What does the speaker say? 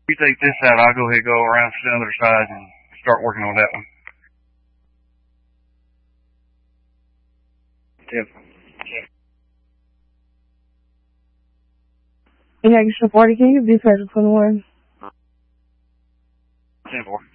You take this out, I'll go ahead and go around to the other side and start working on that one. 10. Yeah, 40, can you be Federal 21? 10-4.